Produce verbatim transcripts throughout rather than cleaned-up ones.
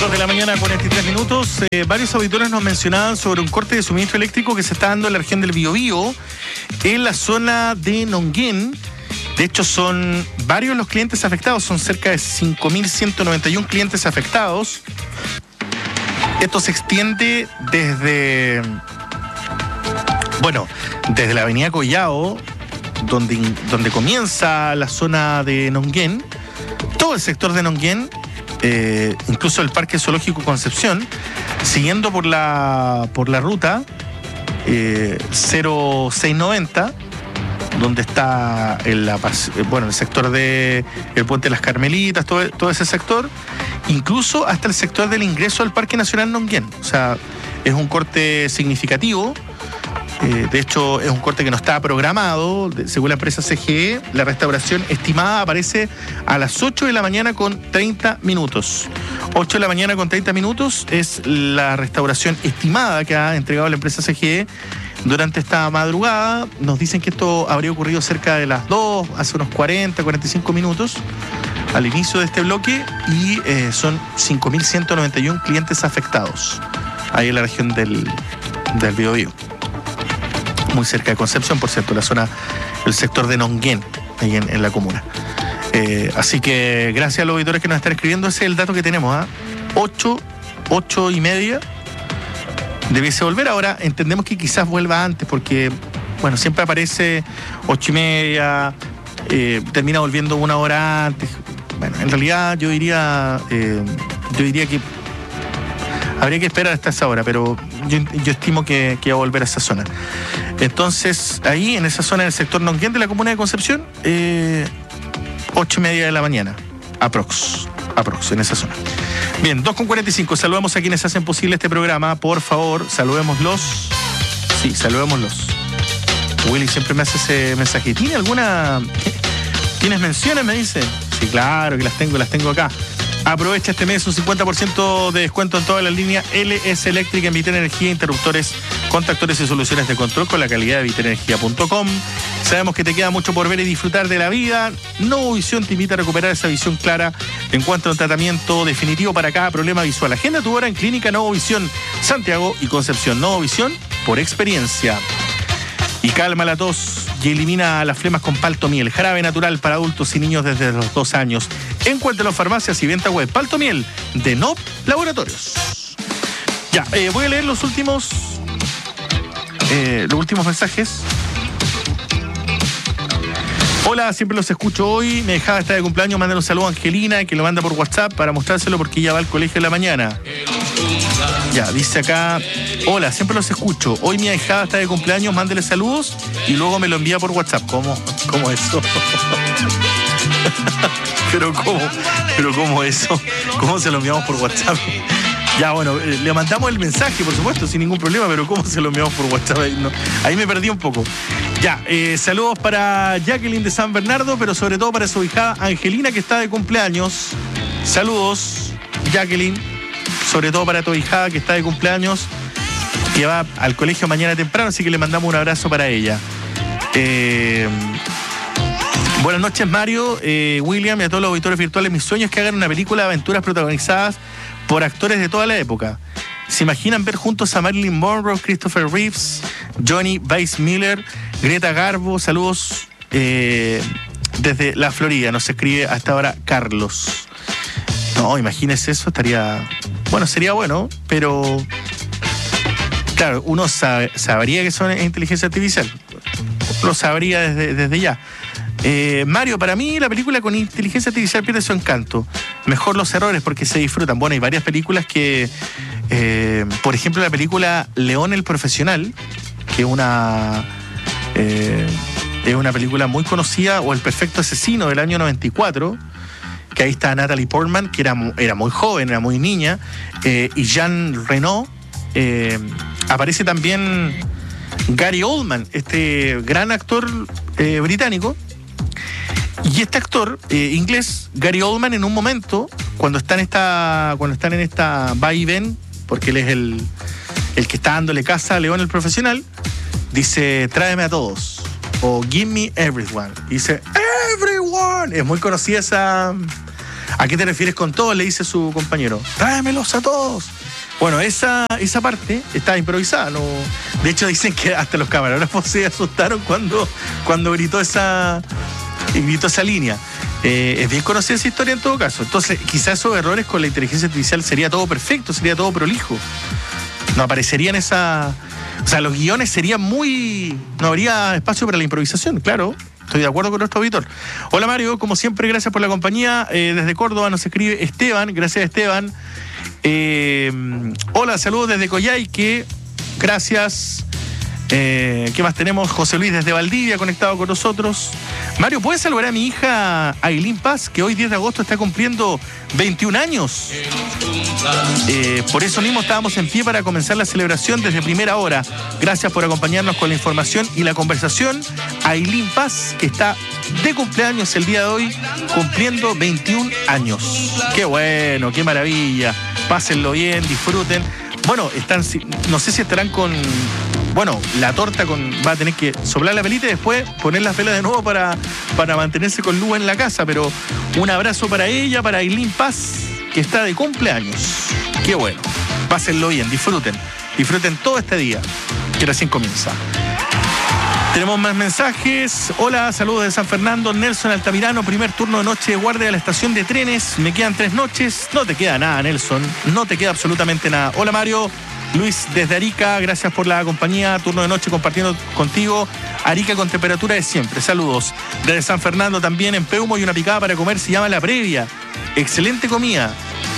dos de la mañana, cuarenta y tres minutos. Eh, varios auditores nos mencionaban sobre un corte de suministro eléctrico que se está dando en la región del Biobío, en la zona de Nonguén. De hecho, son varios los clientes afectados, son cerca de cinco mil ciento noventa y uno clientes afectados. Esto se extiende desde, bueno, desde la avenida Collao, donde, donde comienza la zona de Nonguén, todo el sector de Nonguén, eh, incluso el Parque Zoológico Concepción, siguiendo por la, por la ruta eh, cero seis noventa, donde está el, la, bueno, el sector de el Puente de las Carmelitas, todo, todo ese sector, incluso hasta el sector del ingreso al Parque Nacional Nonguén. O sea, es un corte significativo. Eh, de hecho, es un corte que no estaba programado. Según la empresa C G E, la restauración estimada aparece a las ocho de la mañana con treinta minutos. ocho de la mañana con treinta minutos es la restauración estimada que ha entregado la empresa C G E durante esta madrugada. Nos dicen que esto habría ocurrido cerca de las dos, hace unos cuarenta, cuarenta y cinco minutos, al inicio de este bloque, y eh, son cinco mil ciento noventa y uno clientes afectados ahí en la región del, del Biobío. Muy cerca de Concepción, por cierto, la zona, el sector de Nonguén, ahí en, en la comuna. Eh, así que gracias a los auditores que nos están escribiendo, ese es el dato que tenemos, ¿eh? ocho, ocho y media, debiese volver. Ahora entendemos que quizás vuelva antes, porque, bueno, siempre aparece ocho y media, eh, termina volviendo una hora antes. Bueno, en realidad yo diría, eh, yo diría que habría que esperar hasta esa hora, pero yo, yo estimo que, que va a volver a esa zona. Entonces, ahí, en esa zona, en el sector Nonguén de la comuna de Concepción, eh, ocho y media de la mañana, aprox, aprox, en esa zona. Bien, dos con cuarenta y cinco, saludamos a quienes hacen posible este programa, por favor, saludémoslos. Sí, saludémoslos. Willy siempre me hace ese mensaje. ¿Tiene alguna... ¿Tienes menciones? Me dice. Sí, claro que las tengo, las tengo acá. Aprovecha este mes un cincuenta por ciento de descuento en toda la línea L S Eléctrica en Vitel Energía, interruptores, contactores y soluciones de control con la calidad de vitel energía punto com. Sabemos que te queda mucho por ver y disfrutar de la vida. Novovisión te invita a recuperar esa visión clara en cuanto a un tratamiento definitivo para cada problema visual. Agenda tu hora en Clínica Novovisión Santiago y Concepción. Novovisión por experiencia. Y calma la tos y elimina las flemas con Paltomiel, jarabe natural para adultos y niños desde los dos años. Encuéntralo en farmacias y venta web. Paltomiel de N O P Laboratorios. Ya, eh, voy a leer los últimos eh, los últimos mensajes. Hola, siempre los escucho hoy. Me dejaba estar de cumpleaños. Mándale un saludo a Angelina, que lo manda por WhatsApp para mostrárselo porque ella va al colegio en la mañana. Ya, dice acá, hola, siempre los escucho. Hoy mi ahijada está de cumpleaños, mándele saludos y luego me lo envía por WhatsApp. ¿Cómo? ¿Cómo eso? ¿Pero cómo? ¿Pero cómo eso? ¿Cómo se lo enviamos por WhatsApp? Ya, bueno, le mandamos el mensaje, por supuesto, sin ningún problema, pero ¿cómo se lo enviamos por WhatsApp? Ahí, no, ahí me perdí un poco. Ya, eh, saludos para Jacqueline de San Bernardo, pero sobre todo para su hija Angelina, que está de cumpleaños. Saludos, Jacqueline. Sobre todo para tu hija que está de cumpleaños, que va al colegio mañana temprano, así que le mandamos un abrazo para ella. Eh, buenas noches, Mario, eh, William y a todos los auditores virtuales. Mi sueño es que hagan una película de aventuras protagonizadas por actores de toda la época. ¿Se imaginan ver juntos a Marilyn Monroe, Christopher Reeves, Johnny Weissmuller, Greta Garbo? Saludos eh, desde la Florida. Nos escribe hasta ahora Carlos. No, imagínese eso, estaría... Bueno, sería bueno, pero... Claro, uno sabe, sabría que son inteligencia artificial. Lo sabría desde, desde ya. Eh, Mario, para mí la película con inteligencia artificial pierde su encanto. Mejor los errores porque se disfrutan. Bueno, hay varias películas que... Eh, por ejemplo, la película León el Profesional, que es una... Eh, es una película muy conocida, o El Perfecto Asesino del año noventa y cuatro... que ahí está Natalie Portman, que era, era muy joven, era muy niña, eh, y Jean Reno. Eh, aparece también Gary Oldman, este gran actor eh, británico. Y este actor eh, inglés, Gary Oldman, en un momento, cuando están, esta, cuando están en esta va y ven, porque él es el, el que está dándole casa a León el Profesional, dice, tráeme a todos, o give me everyone. Y dice, everyone. Es muy conocida esa... ¿A qué te refieres con todos? Le dice su compañero. Tráemelos a todos. Bueno, esa, esa parte está improvisada. ¿No? De hecho, dicen que hasta los camarógrafos se asustaron cuando, cuando gritó esa, gritó esa línea. Eh, es bien conocida esa historia en todo caso. Entonces, quizás esos errores con la inteligencia artificial sería todo perfecto, sería todo prolijo. No aparecerían esa... O sea, los guiones serían muy... No habría espacio para la improvisación, claro. Estoy de acuerdo con nuestro auditor. Hola Mario, como siempre, gracias por la compañía. Eh, desde Córdoba nos escribe Esteban, gracias Esteban. Eh, hola, saludos desde Coyhaique, gracias. Eh, ¿Qué más tenemos? José Luis desde Valdivia conectado con nosotros. Mario, ¿puedes saludar a mi hija Ailín Paz, que hoy diez de agosto está cumpliendo veintiún años? Eh, por eso mismo estábamos en pie para comenzar la celebración desde primera hora. Gracias por acompañarnos con la información y la conversación. Ailín Paz, que está de cumpleaños el día de hoy, cumpliendo veintiún años. Qué bueno, qué maravilla. Pásenlo bien, disfruten. Bueno, están, no sé si estarán con... Bueno, la torta con va a tener que soplar la velita y después poner las velas de nuevo para, para mantenerse con luz en la casa. Pero un abrazo para ella, para Ailín Paz, que está de cumpleaños. Qué bueno. Pásenlo bien, disfruten. Disfruten todo este día, que recién comienza. Tenemos más mensajes. Hola, saludos de San Fernando. Nelson Altamirano, primer turno de noche de guardia de la estación de trenes. Me quedan tres noches. No te queda nada, Nelson. No te queda absolutamente nada. Hola, Mario. Luis desde Arica, gracias por la compañía, turno de noche compartiendo contigo. Arica con temperatura de siempre, saludos. Desde San Fernando también, en Peumo, y una picada para comer, se llama La Previa. Excelente comida.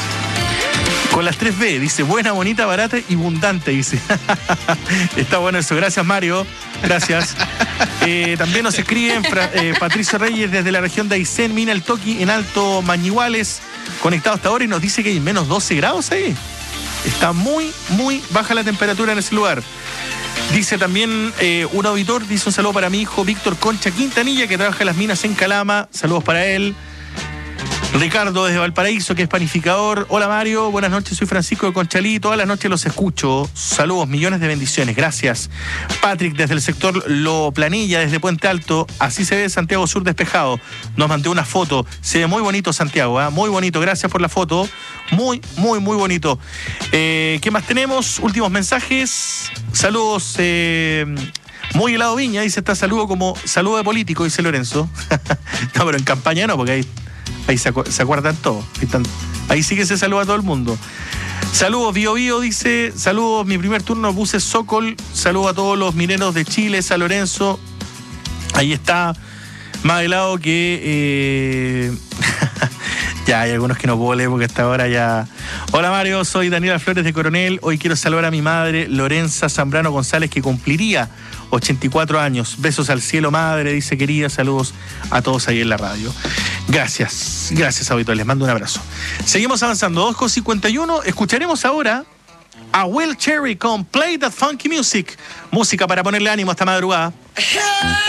Con las tres B, dice, buena, bonita, barata y abundante, dice. Está bueno eso, gracias Mario, gracias. Eh, también nos escriben eh, Patricio Reyes desde la región de Aysén, Mina El Toqui, en Alto Mañiguales, conectado hasta ahora y nos dice que hay menos doce grados ahí. Está muy, muy baja la temperatura en ese lugar. Dice también eh, un auditor, dice un saludo para mi hijo Víctor Concha Quintanilla, que trabaja en las minas en Calama. Saludos para él. Ricardo desde Valparaíso, que es panificador. Hola Mario, buenas noches, soy Francisco de Conchalí, todas las noches los escucho. Saludos, millones de bendiciones, gracias. Patrick desde el sector Lo Planilla, desde Puente Alto, así se ve Santiago Sur despejado. Nos mandó una foto, se ve muy bonito Santiago, ¿eh? Muy bonito, gracias por la foto. Muy, muy, muy bonito. Eh, ¿Qué más tenemos? Últimos mensajes. Saludos, eh, muy helado Viña, dice, está saludo como saludo de político, dice Lorenzo. No, pero en campaña no, porque ahí... Ahí se, acu- se acuerdan todos. Ahí, están, ahí sí que se saluda a todo el mundo. Saludos, Bio Bio dice. Saludos, mi primer turno, Buses Sokol. Saludos a todos los mineros de Chile, San Lorenzo. Ahí está. Más de lado que... Eh... ya, hay algunos que no puedo leer porque hasta ahora ya... Hola Mario, soy Daniela Flores de Coronel. Hoy quiero saludar a mi madre, Lorenza Zambrano González, que cumpliría ochenta y cuatro años. Besos al cielo, madre, dice querida. Saludos a todos ahí en la radio. Gracias, gracias auditores, les mando un abrazo. Seguimos avanzando, dos con cincuenta y uno. Escucharemos ahora a Will Cherry con Play That Funky Music. Música para ponerle ánimo esta madrugada.